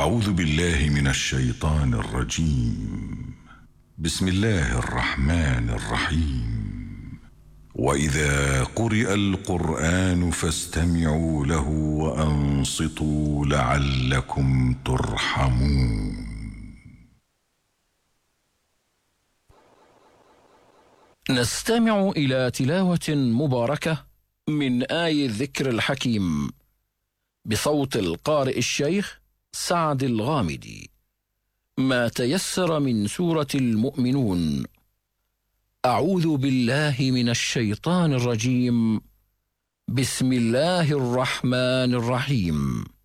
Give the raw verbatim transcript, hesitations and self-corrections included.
أعوذ بالله من الشيطان الرجيم. بسم الله الرحمن الرحيم. وإذا قرئ القرآن فاستمعوا له وأنصتوا لعلكم ترحمون. نستمع إلى تلاوة مباركة من آي الذكر الحكيم بصوت القارئ الشيخ سعد الغامدي. ما تيسر من سورة المؤمنون. أعوذ بالله من الشيطان الرجيم. بسم الله الرحمن الرحيم.